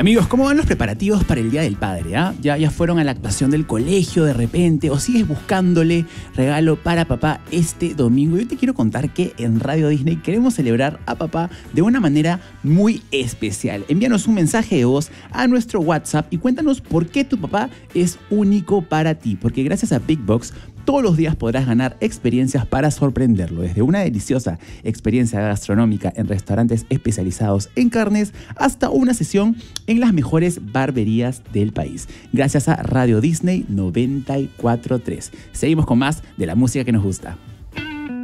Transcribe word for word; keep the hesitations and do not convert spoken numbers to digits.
Amigos, ¿cómo van los preparativos para el Día del Padre? ¿Ah? ¿Ya, ya fueron a la actuación del colegio de repente? ¿O sigues buscándole regalo para papá este domingo? Yo te quiero contar que en Radio Disney queremos celebrar a papá de una manera muy especial. Envíanos un mensaje de voz a nuestro WhatsApp y cuéntanos por qué tu papá es único para ti. Porque gracias a Big Box, todos los días podrás ganar experiencias para sorprenderlo, desde una deliciosa experiencia gastronómica en restaurantes especializados en carnes hasta una sesión en las mejores barberías del país. Gracias a Radio Disney noventa y cuatro punto tres. Seguimos con más de la música que nos gusta.